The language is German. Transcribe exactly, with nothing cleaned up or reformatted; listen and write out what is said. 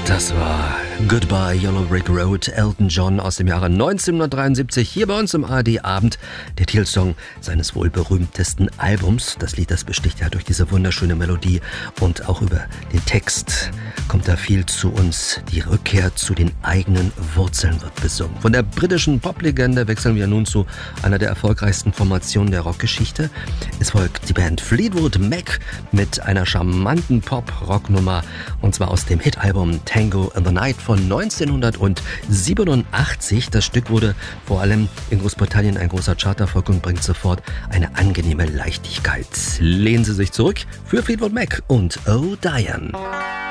Das war Goodbye Yellow Brick Road, Elton John aus dem Jahre neunzehnhundertdreiundsiebzig, hier bei uns im A R D-Abend. Der Titelsong seines wohl berühmtesten Albums. Das Lied, das besticht ja durch diese wunderschöne Melodie und auch über den Text kommt da viel zu uns. Die Rückkehr zu den eigenen Wurzeln wird besungen. Von der britischen Poplegende wechseln wir nun zu einer der erfolgreichsten Formationen der Rockgeschichte. Es folgt die Band Fleetwood Mac mit einer charmanten Pop-Rock-Nummer und zwar aus dem Hit-Album Tango in the Night von neunzehnhundertsiebenundachtzig. Das Stück wurde vor allem in Großbritannien ein großer Charterfolg und bringt sofort eine angenehme Leichtigkeit. Lehnen Sie sich zurück für Fleetwood Mac und Oh Diane.